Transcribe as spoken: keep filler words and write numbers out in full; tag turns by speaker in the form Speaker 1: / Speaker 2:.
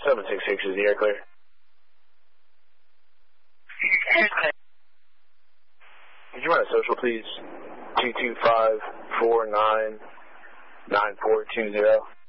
Speaker 1: seven six six is the air clear. Could you run a social, please? two two five four nine nine four two zero.